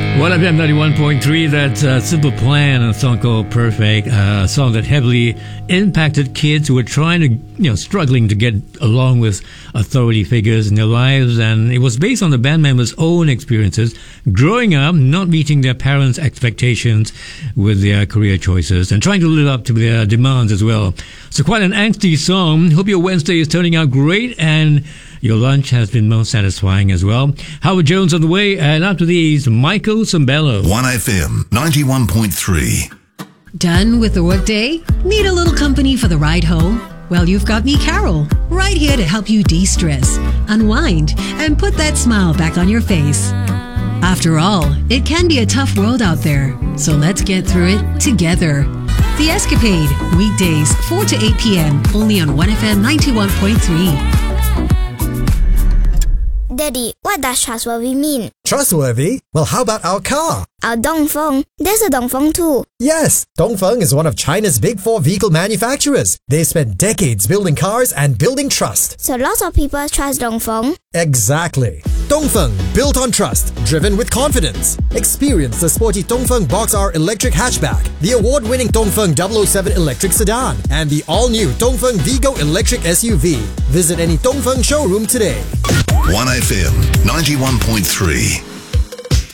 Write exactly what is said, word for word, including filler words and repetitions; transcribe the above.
one F M ninety-one point three, that's uh, Simple Plan, a song called Perfect, uh, a song that heavily impacted kids who were trying to, you know, struggling to get along with authority figures in their lives. And it was based on the band members' own experiences growing up, not meeting their parents' expectations with their career choices and trying to live up to their demands as well. So quite an angsty song. Hope your Wednesday is turning out great and your lunch has been most satisfying as well. Howard Jones on the way, and after these, Michael Sambello. one F M ninety-one point three. Done with the workday? Need a little company for the ride home? Well, you've got me, Carol, right here to help you de-stress, unwind, and put that smile back on your face. After all, it can be a tough world out there, so let's get through it together. The Escapade, weekdays four to eight p.m. only on one F M ninety-one point three. Daddy, what does trustworthy mean? Trustworthy? Well, how about our car? Our Dongfeng. There's a Dongfeng too. Yes, Dongfeng is one of China's big four vehicle manufacturers. They spent decades building cars and building trust. So lots of people trust Dongfeng. Exactly. Dongfeng, built on trust, driven with confidence. Experience the sporty Dongfeng Box R electric hatchback, the award-winning Dongfeng double oh seven electric sedan, and the all-new Dongfeng Vigo electric S U V. Visit any Dongfeng showroom today. one F M ninety-one point three.